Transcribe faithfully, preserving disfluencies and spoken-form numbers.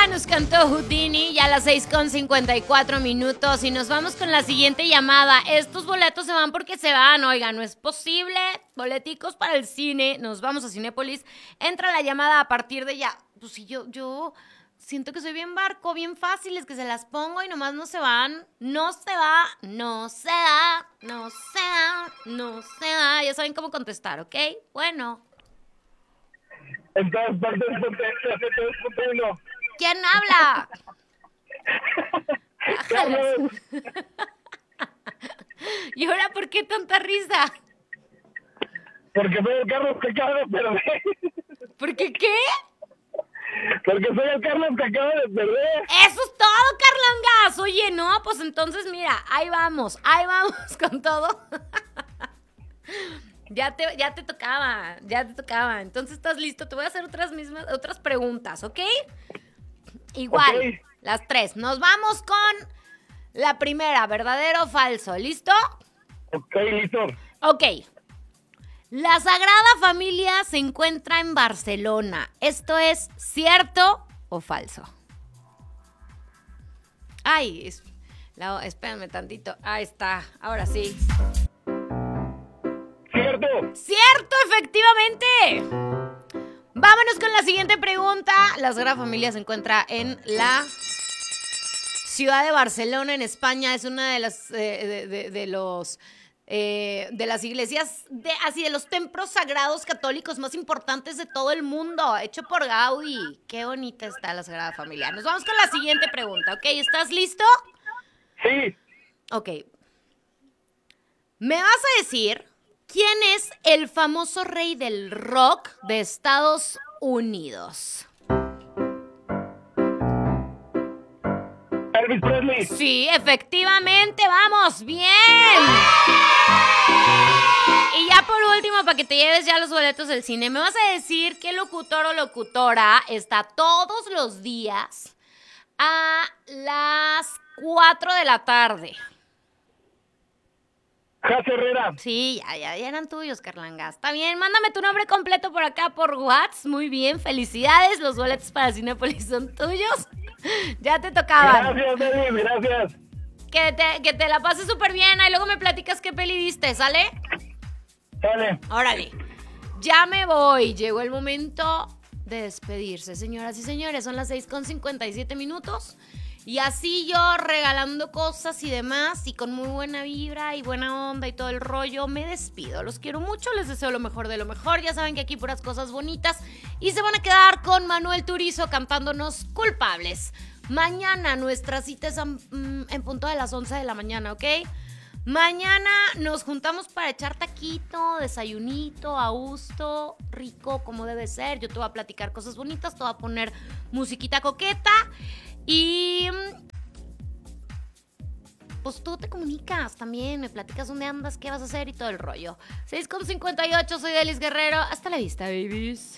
nos cantó Houdini ya a las seis con cincuenta y cuatro minutos y nos vamos con la siguiente llamada. Estos boletos se van porque se van, oiga, no es posible. Boleticos para el cine, nos vamos a Cinépolis. Entra la llamada a partir de ya. Pues si yo, yo siento que soy bien barco, bien fáciles, que se las pongo y nomás no se van. No se va, no se da, no se da, no se da. Ya saben cómo contestar, ¿ok? Bueno. En todas partes, punto uno. ¿Quién habla? Carlos. ¿Y ahora por qué tanta risa? Porque soy el Carlos que acaba de perder. ¿Por qué qué? Porque soy el Carlos que acaba de perder. Eso es todo, Carlangas. Oye, no, pues entonces mira, ahí vamos, ahí vamos con todo. Ya te, ya te tocaba, ya te tocaba. Entonces, ¿estás listo? Te voy a hacer otras mismas, otras preguntas, ¿ok? Igual, Okay. Las tres. Nos vamos con la primera, ¿verdadero o falso? ¿Listo? Ok, listo. Ok. La Sagrada Familia se encuentra en Barcelona. ¿Esto es cierto o falso? Ay, es, la, espérame tantito. Ahí está, ahora sí. Cierto. ¡Cierto, efectivamente! Vámonos con la siguiente pregunta. La Sagrada Familia se encuentra en la ciudad de Barcelona, en España. Es una de las eh, de, de, de los eh, de las iglesias, de, así de los templos sagrados católicos más importantes de todo el mundo, hecho por Gaudí. Qué bonita está la Sagrada Familia. Nos vamos con la siguiente pregunta, ¿ok? ¿Estás listo? Sí. Ok. ¿Me vas a decir quién es el famoso rey del rock de Estados Unidos? Elvis Presley. Sí, efectivamente, vamos, bien. Y ya por último, para que te lleves ya los boletos del cine, me vas a decir qué locutor o locutora está todos los días a las cuatro de la tarde. Jazz Herrera. Sí, ya, ya, ya eran tuyos, Carlangas. Está bien, mándame tu nombre completo por acá por WhatsApp. Muy bien, felicidades. Los boletos para Cinépolis son tuyos. Ya te tocaban. Gracias, David, gracias. Que te, que te la pases súper bien. Ahí luego me platicas qué peli viste, ¿sale? Sale. Órale. Ya me voy. Llegó el momento de despedirse, señoras y señores. Son las seis con cincuenta y siete minutos. Y así yo regalando cosas y demás, y con muy buena vibra y buena onda y todo el rollo, me despido. Los quiero mucho, les deseo lo mejor de lo mejor. Ya saben que aquí puras cosas bonitas. Y se van a quedar con Manuel Turizo cantándonos Culpables. Mañana nuestra cita es en, en punto de las once de la mañana, ¿ok? Mañana nos juntamos para echar taquito, desayunito, a gusto, rico, como debe ser. Yo te voy a platicar cosas bonitas, te voy a poner musiquita coqueta. Y pues tú te comunicas también, me platicas dónde andas, qué vas a hacer y todo el rollo. seis con cincuenta y ocho, soy Delis Guerrero. Hasta la vista, babies.